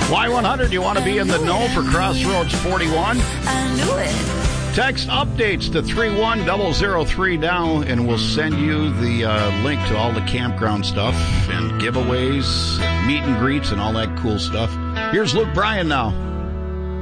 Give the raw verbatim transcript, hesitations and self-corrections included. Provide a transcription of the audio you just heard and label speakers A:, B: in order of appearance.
A: Y one hundred, you want to be in the know for Crossroads forty-one?
B: I knew it.
A: Text updates to three one zero zero three now, and we'll send you the uh, link to all the campground stuff and giveaways, meet and greets, and all that cool stuff. Here's Luke Bryan now.